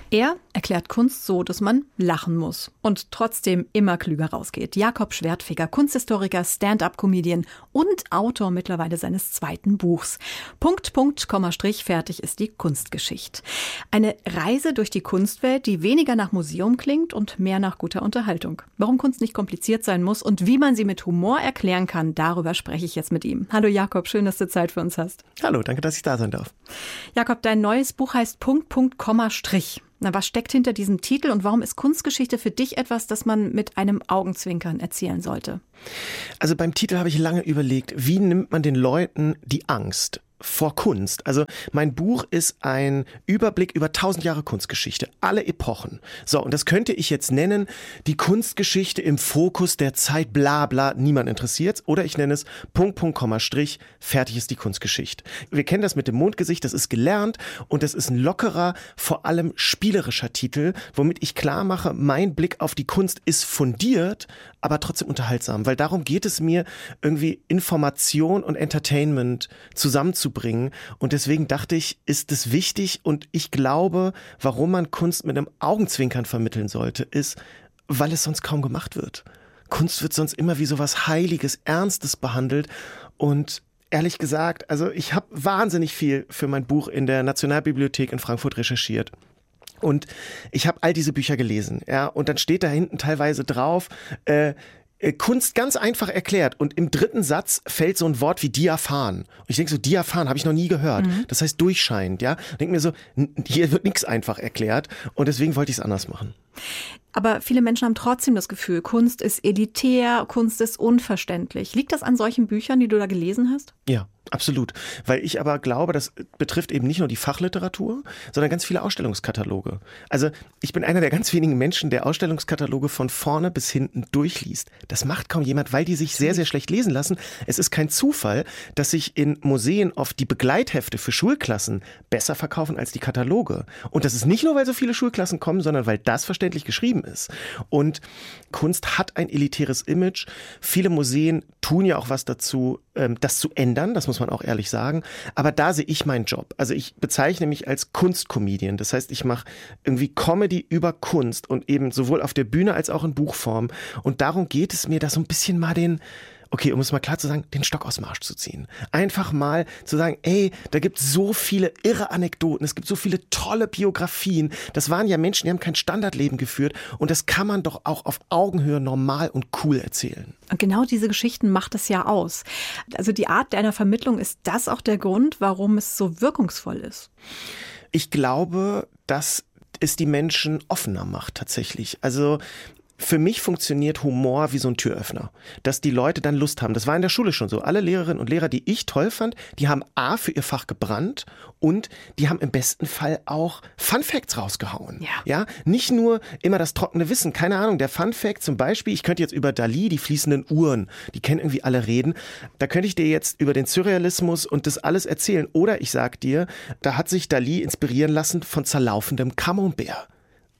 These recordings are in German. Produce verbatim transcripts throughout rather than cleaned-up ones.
Er erklärt Kunst so, dass man lachen muss und trotzdem immer klüger rausgeht. Jakob Schwertfeger, Kunsthistoriker, Stand-up-Comedian und Autor mittlerweile seines zweiten Buchs. Punkt, Punkt, Komma, Strich, fertig ist die Kunstgeschichte. Eine Reise durch die Kunstwelt, die weniger nach Museum klingt und mehr nach guter Unterhaltung. Warum Kunst nicht kompliziert sein muss und wie man sie mit Humor erklären kann, darüber spreche ich jetzt mit ihm. Hallo Jakob, schön, dass du Zeit für uns hast. Hallo, danke, dass ich da sein darf. Jakob, dein neues Buch heißt Punkt, Punkt, Komma, Strich. Na, was steckt hinter diesem Titel und warum ist Kunstgeschichte für dich etwas, das man mit einem Augenzwinkern erzählen sollte? Also beim Titel habe ich lange überlegt, wie nimmt man den Leuten die Angst vor Kunst? Also mein Buch ist ein Überblick über tausend Jahre Kunstgeschichte, alle Epochen. So, und das könnte ich jetzt nennen, die Kunstgeschichte im Fokus der Zeit, bla bla, niemand interessiert's. Oder ich nenne es Punkt, Punkt, Komma, Strich, fertig ist die Kunstgeschichte. Wir kennen das mit dem Mondgesicht, das ist gelernt und das ist ein lockerer, vor allem spielerischer Titel, womit ich klar mache, mein Blick auf die Kunst ist fundiert, aber trotzdem unterhaltsam. Weil darum geht es mir, irgendwie Information und Entertainment zusammenzubringen. Und deswegen dachte ich, ist es wichtig und ich glaube, warum man Kunst mit einem Augenzwinkern vermitteln sollte, ist, weil es sonst kaum gemacht wird. Kunst wird sonst immer wie so was Heiliges, Ernstes behandelt und ehrlich gesagt, also ich habe wahnsinnig viel für mein Buch in der Nationalbibliothek in Frankfurt recherchiert. Und ich habe all diese Bücher gelesen, ja, und dann steht da hinten teilweise drauf, äh, Kunst ganz einfach erklärt und im dritten Satz fällt so ein Wort wie Diaphan. Und ich denke so, Diaphan habe ich noch nie gehört. Mhm. Das heißt durchscheinend, ja. Ich denke mir so, hier wird nichts einfach erklärt und deswegen wollte ich es anders machen. Aber viele Menschen haben trotzdem das Gefühl, Kunst ist elitär, Kunst ist unverständlich. Liegt das an solchen Büchern, die du da gelesen hast? Ja, absolut. Weil ich aber glaube, das betrifft eben nicht nur die Fachliteratur, sondern ganz viele Ausstellungskataloge. Also ich bin einer der ganz wenigen Menschen, der Ausstellungskataloge von vorne bis hinten durchliest. Das macht kaum jemand, weil die sich sehr, sehr schlecht lesen lassen. Es ist kein Zufall, dass sich in Museen oft die Begleithefte für Schulklassen besser verkaufen als die Kataloge. Und das ist nicht nur, weil so viele Schulklassen kommen, sondern weil das verständlich geschrieben ist. Und Kunst hat ein elitäres Image. Viele Museen tun ja auch was dazu, das zu ändern, das muss man auch ehrlich sagen. Aber da sehe ich meinen Job. Also ich bezeichne mich als Kunstcomedian. Das heißt, ich mache irgendwie Comedy über Kunst und eben sowohl auf der Bühne als auch in Buchform. Und darum geht es mir, da so ein bisschen mal den, okay, um es mal klar zu sagen, den Stock aus dem Arsch zu ziehen. Einfach mal zu sagen, ey, da gibt es so viele irre Anekdoten, es gibt so viele tolle Biografien. Das waren ja Menschen, die haben kein Standardleben geführt und das kann man doch auch auf Augenhöhe normal und cool erzählen. Und genau diese Geschichten macht es ja aus. Also die Art deiner Vermittlung, ist das auch der Grund, warum es so wirkungsvoll ist? Ich glaube, dass es die Menschen offener macht tatsächlich. Also für mich funktioniert Humor wie so ein Türöffner, dass die Leute dann Lust haben. Das war in der Schule schon so. Alle Lehrerinnen und Lehrer, die ich toll fand, die haben A, für ihr Fach gebrannt und die haben im besten Fall auch Fun Facts rausgehauen. Ja. Ja, nicht nur immer das trockene Wissen. Keine Ahnung, der Fun Fact zum Beispiel, ich könnte jetzt über Dali, die fließenden Uhren, die kennen irgendwie alle reden. Da könnte ich dir jetzt über den Surrealismus und das alles erzählen. Oder ich sag dir, da hat sich Dali inspirieren lassen von zerlaufendem Camembert.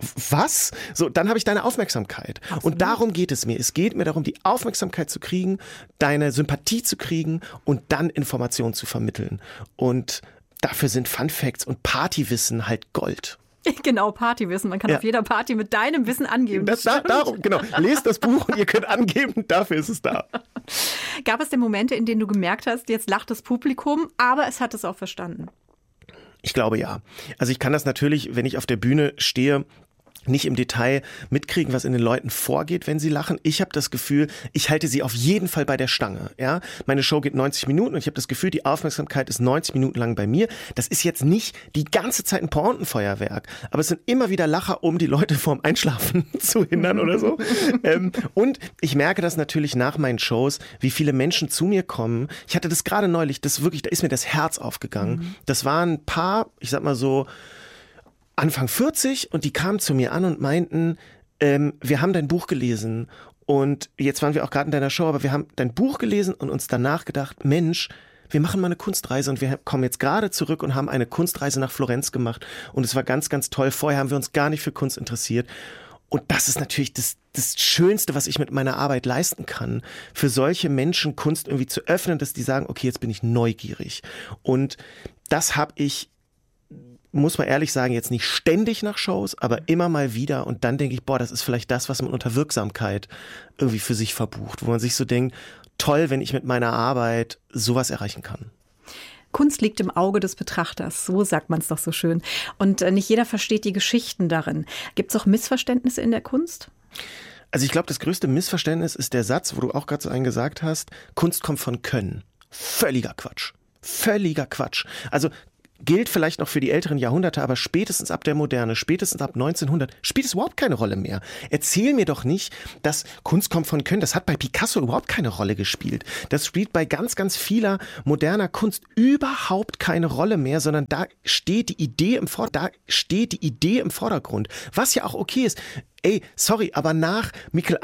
Was? So, dann habe ich deine Aufmerksamkeit. Absolut. Und darum geht es mir. Es geht mir darum, die Aufmerksamkeit zu kriegen, deine Sympathie zu kriegen und dann Informationen zu vermitteln. Und dafür sind Fun Facts und Partywissen halt Gold. Genau, Partywissen. Man kann ja auf jeder Party mit deinem Wissen angeben. Das, da, darum, genau. Lest das Buch und ihr könnt angeben, dafür ist es da. Gab es denn Momente, in denen du gemerkt hast, jetzt lacht das Publikum, aber es hat es auch verstanden? Ich glaube ja. Also ich kann das natürlich, wenn ich auf der Bühne stehe, nicht im Detail mitkriegen, was in den Leuten vorgeht, wenn sie lachen. Ich habe das Gefühl, ich halte sie auf jeden Fall bei der Stange. Ja, meine Show geht neunzig Minuten und ich habe das Gefühl, die Aufmerksamkeit ist neunzig Minuten lang bei mir. Das ist jetzt nicht die ganze Zeit ein Pointenfeuerwerk, aber es sind immer wieder Lacher, um die Leute vorm Einschlafen zu hindern oder so. ähm, und ich merke das natürlich nach meinen Shows, wie viele Menschen zu mir kommen. Ich hatte das gerade neulich, das wirklich, da ist mir das Herz aufgegangen. Mhm. Das waren ein paar, ich sag mal so, Anfang vierzig und die kamen zu mir an und meinten, ähm, wir haben dein Buch gelesen und jetzt waren wir auch gerade in deiner Show, aber wir haben dein Buch gelesen und uns danach gedacht, Mensch, wir machen mal eine Kunstreise und wir kommen jetzt gerade zurück und haben eine Kunstreise nach Florenz gemacht und es war ganz, ganz toll. Vorher haben wir uns gar nicht für Kunst interessiert. Und das ist natürlich das, das Schönste, was ich mit meiner Arbeit leisten kann, für solche Menschen Kunst irgendwie zu öffnen, dass die sagen, okay, jetzt bin ich neugierig. Und das habe ich muss man ehrlich sagen, jetzt nicht ständig nach Shows, aber immer mal wieder. Und dann denke ich, boah, das ist vielleicht das, was man unter Wirksamkeit irgendwie für sich verbucht. Wo man sich so denkt, toll, wenn ich mit meiner Arbeit sowas erreichen kann. Kunst liegt im Auge des Betrachters, so sagt man es doch so schön. Und nicht jeder versteht die Geschichten darin. Gibt es auch Missverständnisse in der Kunst? Also ich glaube, das größte Missverständnis ist der Satz, wo du auch gerade so einen gesagt hast, Kunst kommt von Können. Völliger Quatsch. Völliger Quatsch. Also gilt vielleicht noch für die älteren Jahrhunderte, aber spätestens ab der Moderne, spätestens ab neunzehnhundert spielt es überhaupt keine Rolle mehr. Erzähl mir doch nicht, dass Kunst kommt von Können. Das hat bei Picasso überhaupt keine Rolle gespielt. Das spielt bei ganz, ganz vieler moderner Kunst überhaupt keine Rolle mehr, sondern da steht die Idee im Vor- da steht die Idee im Vordergrund. Was ja auch okay ist. Ey, sorry, aber nach Michelangelo